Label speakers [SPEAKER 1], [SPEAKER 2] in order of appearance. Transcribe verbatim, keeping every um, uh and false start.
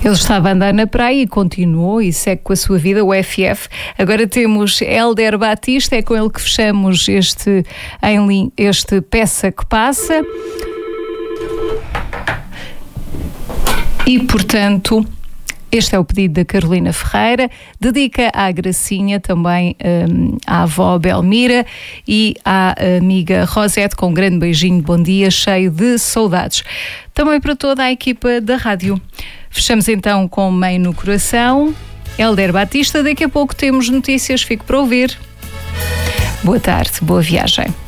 [SPEAKER 1] Ele estava a andar na praia e continuou e segue com a sua vida, o F F. Agora temos Hélder Batista, é com ele que fechamos este, em, este Peça que Passa. E, portanto, este é o pedido da Carolina Ferreira, dedica à Gracinha, também um, à avó Belmira e à amiga Rosete, com um grande beijinho, bom dia, cheio de saudades. Também para toda a equipa da rádio. Fechamos então com Mãe no Coração, Hélder Batista, daqui a pouco temos notícias, fico para ouvir. Boa tarde, boa viagem.